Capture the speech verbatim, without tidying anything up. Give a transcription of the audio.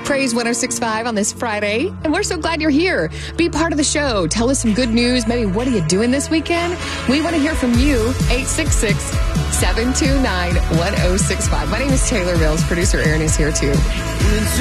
Praise one oh six point five on this Friday, and we're so glad you're here. Be part of the show. Tell us some good news. Maybe what are you doing this weekend? We want to hear from you. eight six six, seven two nine, one oh six five. My name is Taylor Mills. Producer Aaron is here too.